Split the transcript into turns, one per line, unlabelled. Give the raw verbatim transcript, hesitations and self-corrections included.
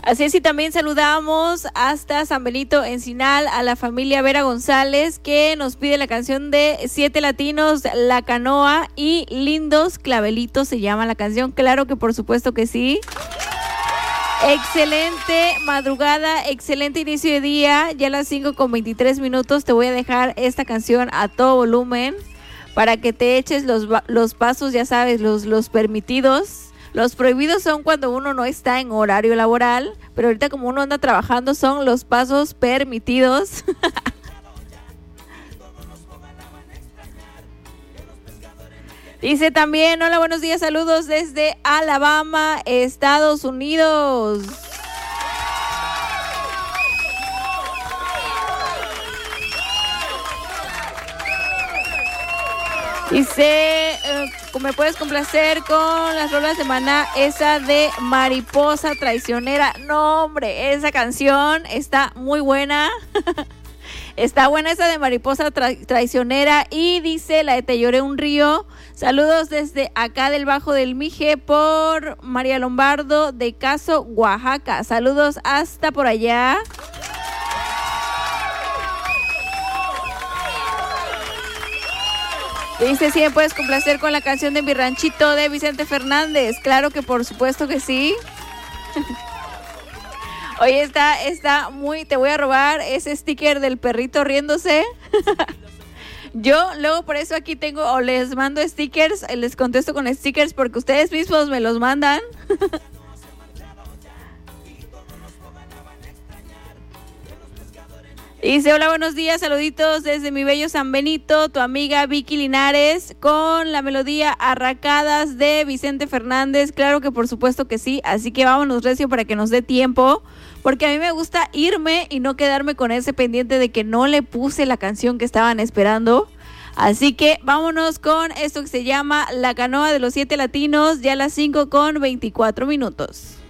Así es, y también saludamos hasta San Benito Encinal a la familia Vera González, que nos pide la canción de Siete Latinos, La Canoa, y Lindos Clavelitos se llama la canción. Claro que por supuesto que sí. Excelente madrugada, excelente inicio de día. Ya a las cinco con veintitrés minutos te voy a dejar esta canción a todo volumen para que te eches los, los pasos, ya sabes, los, los permitidos. Los prohibidos son cuando uno no está en horario laboral, pero ahorita como uno anda trabajando son los pasos permitidos. Dice también, hola, buenos días, saludos desde Alabama, Estados Unidos. Dice, eh, ¿me puedes complacer con las rolas de Maná? Esa de Mariposa Traicionera. No, hombre, esa canción está muy buena. Está buena esa de Mariposa tra- Traicionera. Y dice la de Te Lloré un Río. Saludos desde acá del Bajo del Mije por María Lombardo de Caso, Oaxaca. Saludos hasta por allá. Dice, si me puedes complacer con la canción de Mi Ranchito de Vicente Fernández. Claro que por supuesto que sí. Oye, está, está muy, te voy a robar ese sticker del perrito riéndose. Yo luego por eso aquí tengo, o les mando stickers, les contesto con stickers porque ustedes mismos me los mandan. Dice, hola, buenos días, saluditos desde mi bello San Benito, tu amiga Vicky Linares, con la melodía Arracadas de Vicente Fernández. Claro que por supuesto que sí, así que vámonos recio para que nos dé tiempo, porque a mí me gusta irme y no quedarme con ese pendiente de que no le puse la canción que estaban esperando. Así que vámonos con esto que se llama La Canoa de los Siete Latinos, ya a las cinco con veinticuatro minutos.